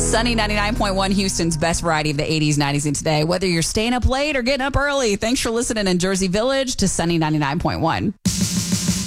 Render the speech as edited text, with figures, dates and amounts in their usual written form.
Sunny 99.1, Houston's best variety of the 80s, 90s, and today. Whether you're staying up late or getting up early, thanks for listening in Jersey Village to Sunny 99.1.